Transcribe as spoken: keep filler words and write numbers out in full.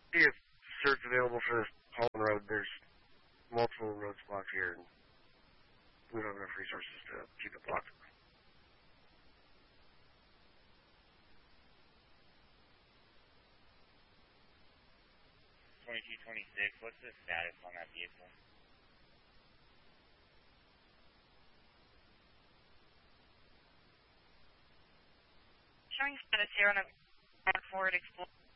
see if cert's available for this Holland Road. There's multiple roads blocked here, and we don't have enough resources to keep it blocked. twenty-two twenty-six, what's the status on that vehicle? Showing status here on a Ford Explorer.